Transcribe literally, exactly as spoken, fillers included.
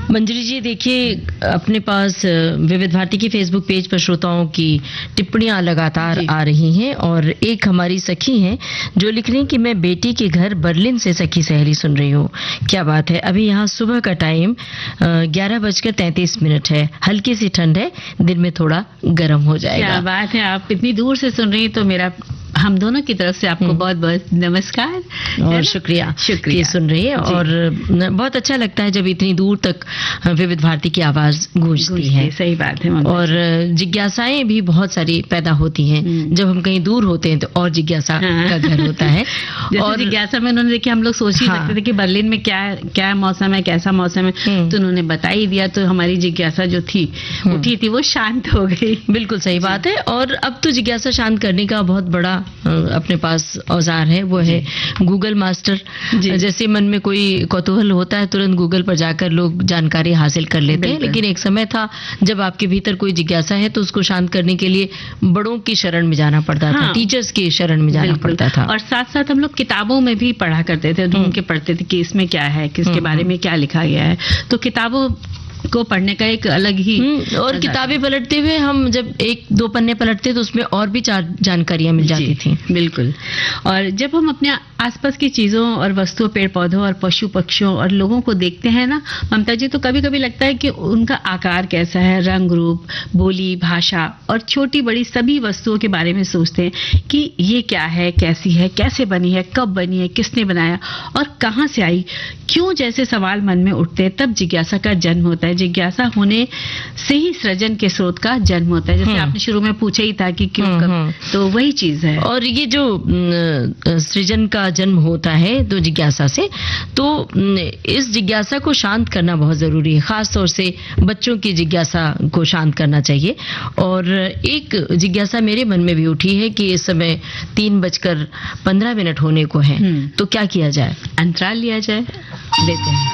मंजरी जी, देखिए अपने पास विविध भारती की फेसबुक पेज पर श्रोताओं की टिप्पणियां लगातार आ रही हैं और एक हमारी सखी हैं जो लिख रही हैं कि मैं बेटी के घर बर्लिन से सखी सहेली सुन रही हूँ। क्या बात है। अभी यहाँ सुबह का टाइम ग्यारह बजकर तैंतीस मिनट है, हल्की सी ठंड है, दिन में थोड़ा गर्म हो जाएगा। क्या बात है, आप इतनी दूर से सुन रही हैं तो मेरा हम दोनों की तरफ से आपको बहुत बहुत नमस्कार और शुक्रिया शुक्रिया सुन रही है। और बहुत अच्छा लगता है जब इतनी दूर तक विविध भारती की आवाज गूंजती है। सही बात है। और जिज्ञासाएं भी बहुत सारी पैदा होती हैं जब हम कहीं दूर होते हैं तो और जिज्ञासा का घर होता है। और जिज्ञासा में उन्होंने देखिए हम लोग सोच ही सकते थे कि बर्लिन में क्या क्या मौसम है, कैसा मौसम है, तो उन्होंने बता ही दिया तो हमारी जिज्ञासा जो थी उठी थी वो शांत हो गई। बिल्कुल सही बात है। और अब तो जिज्ञासा शांत करने का बहुत बड़ा अपने पास औजार है, वो है गूगल मास्टर। जैसे मन में कोई कौतूहल होता है तुरंत गूगल पर जाकर लोग जानकारी हासिल कर लेते हैं, लेकिन एक समय था जब आपके भीतर कोई जिज्ञासा है तो उसको शांत करने के लिए बड़ों की शरण में जाना पड़ता था, टीचर्स की शरण में जाना पड़ता था। और साथ साथ हम लोग किताबों में भी पढ़ा करते थे, ढूंढ के पढ़ते थे कि इसमें क्या है, किसके बारे में क्या लिखा गया है। तो किताबों को पढ़ने का एक अलग ही और किताबें पलटते हुए हम जब एक दो पन्ने पलटते तो उसमें और भी चार जानकारियां मिल जाती थी। बिल्कुल। और जब हम अपने आसपास की चीजों और वस्तुओं, पेड़ पौधों और पशु पक्षियों और लोगों को देखते हैं ना ममता जी, तो कभी कभी लगता है कि उनका आकार कैसा है, रंग रूप, बोली, भाषा और छोटी बड़ी सभी वस्तुओं के बारे में सोचते हैं कि ये क्या है, कैसी है, कैसे बनी है, कब बनी है, किसने बनाया और कहाँ से आई, क्यों जैसे सवाल मन में उठते हैं। तब जिज्ञासा का जन्म होता है। जिज्ञासा होने से ही सृजन के स्रोत का जन्म होता है। जैसे आपने शुरू में पूछा ही था कि क्यों कब, तो वही चीज है। और ये जो सृजन का जन्म होता है तो जिज्ञासा से, तो इस जिज्ञासा को शांत करना बहुत जरूरी है। खास तौर से बच्चों की जिज्ञासा को शांत करना चाहिए। और एक जिज्ञासा मेरे मन में भी उठी है कि इस समय तीन बजकर पंद्रह मिनट होने को है, तो क्या किया जाए? अंतराल लिया जाए। लेते हैं।